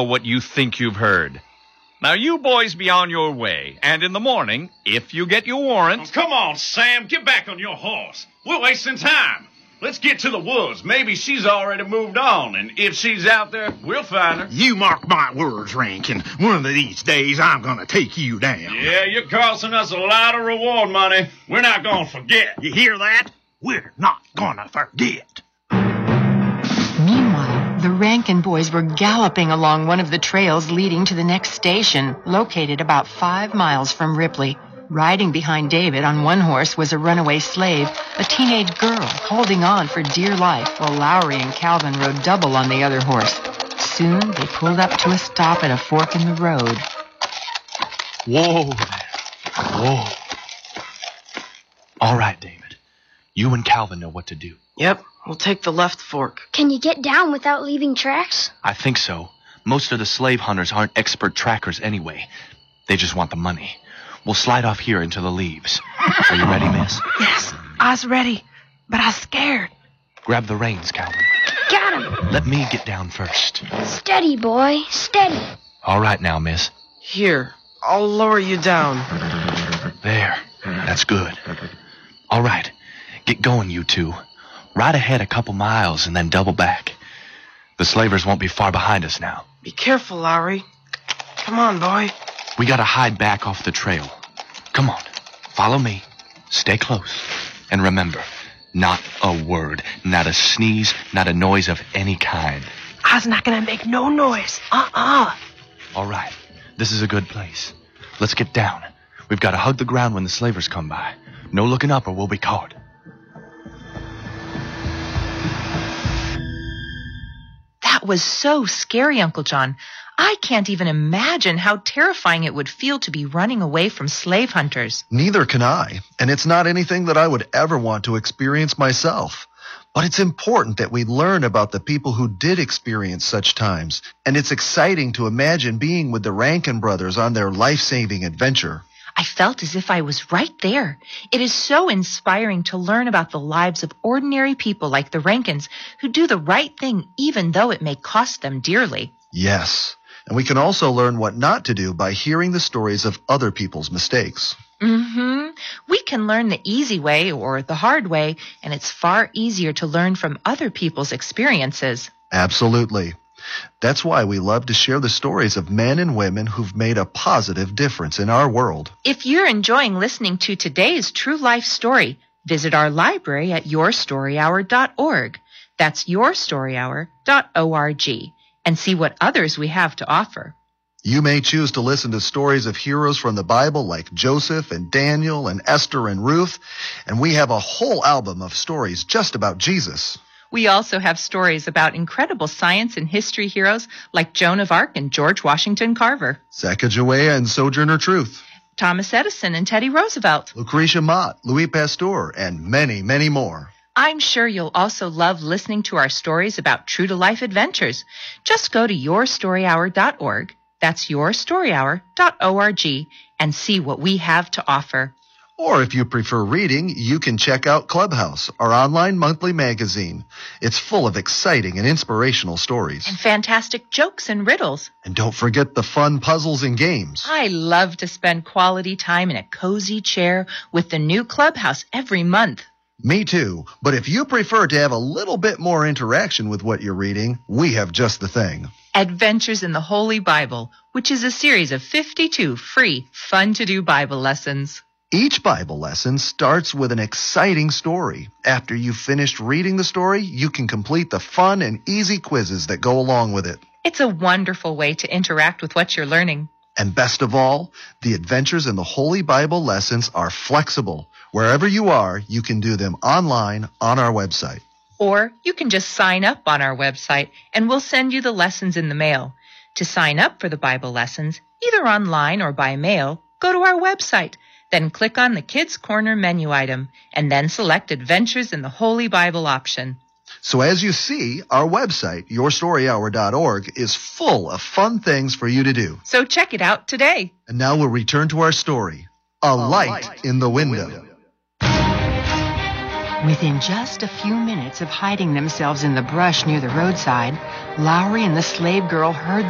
what you think you've heard. Now, you boys be on your way, and in the morning, if you get your warrant... Oh, come on, Sam, get back on your horse. We're wasting time. Let's get to the woods. Maybe she's already moved on, and if she's out there, we'll find her. You mark my words, Rankin. One of these days, I'm gonna take you down. Yeah, you're costing us a lot of reward money. We're not gonna forget. You hear that? We're not gonna forget. Meanwhile, the Rankin boys were galloping along one of the trails leading to the next station, located about 5 miles from Ripley. Riding behind David on one horse was a runaway slave, a teenage girl holding on for dear life, while Lowry and Calvin rode double on the other horse. Soon they pulled up to a stop at a fork in the road. Whoa there. Whoa. All right, David. You and Calvin know what to do. Yep, we'll take the left fork. Can you get down without leaving tracks? I think so. Most of the slave hunters aren't expert trackers anyway. They just want the money. We'll slide off here into the leaves. Are you ready, miss? Yes, I's ready, but I'm scared. Grab the reins, Calvin. Got him. Let me get down first. Steady, boy, steady. All right now, miss. Here, I'll lower you down. There. That's good. All right. Get going, you two. Ride ahead a couple miles and then double back. The slavers won't be far behind us now. Be careful, Lowry. Come on, boy. We gotta hide back off the trail. Come on. Follow me. Stay close. And remember, not a word, not a sneeze, not a noise of any kind. I's not gonna make no noise. All right. This is a good place. Let's get down. We've got to hug the ground when the slavers come by. No looking up or we'll be caught. That was so scary, Uncle John. I can't even imagine how terrifying it would feel to be running away from slave hunters. Neither can I, and it's not anything that I would ever want to experience myself. But it's important that we learn about the people who did experience such times, and it's exciting to imagine being with the Rankin brothers on their life-saving adventure. I felt as if I was right there. It is so inspiring to learn about the lives of ordinary people like the Rankins who do the right thing even though it may cost them dearly. Yes, and we can also learn what not to do by hearing the stories of other people's mistakes. We can learn the easy way or the hard way, and it's far easier to learn from other people's experiences. Absolutely. That's why we love to share the stories of men and women who've made a positive difference in our world. If you're enjoying listening to today's true life story, visit our library at yourstoryhour.org. That's yourstoryhour.org, and see what others we have to offer. You may choose to listen to stories of heroes from the Bible like Joseph and Daniel and Esther and Ruth, and we have a whole album of stories just about Jesus. We also have stories about incredible science and history heroes like Joan of Arc and George Washington Carver, Sacagawea and Sojourner Truth, Thomas Edison and Teddy Roosevelt, Lucretia Mott, Louis Pasteur, and many, many more. I'm sure you'll also love listening to our stories about true-to-life adventures. Just go to yourstoryhour.org. That's yourstoryhour.org and see what we have to offer. Or if you prefer reading, you can check out Clubhouse, our online monthly magazine. It's full of exciting and inspirational stories. And fantastic jokes and riddles. And don't forget the fun puzzles and games. I love to spend quality time in a cozy chair with the new Clubhouse every month. Me too. But if you prefer to have a little bit more interaction with what you're reading, we have just the thing. Adventures in the Holy Bible, which is a series of 52 free, fun-to-do Bible lessons. Each Bible lesson starts with an exciting story. After you've finished reading the story, you can complete the fun and easy quizzes that go along with it. It's a wonderful way to interact with what you're learning. And best of all, the Adventures in the Holy Bible lessons are flexible. Wherever you are, you can do them online on our website. Or you can just sign up on our website, and we'll send you the lessons in the mail. To sign up for the Bible lessons, either online or by mail, go to our website. Then click on the Kids Corner menu item, and then select Adventures in the Holy Bible option. So as you see, our website, yourstoryhour.org, is full of fun things for you to do. So check it out today. And now we'll return to our story, A Light in the Window. Within just a few minutes of hiding themselves in the brush near the roadside, Lowry and the slave girl heard